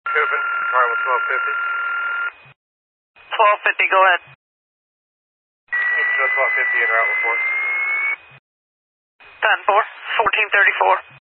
Coopin, car with 1250. 1250, go ahead. Show 1250 in route report. 10-4, 1434.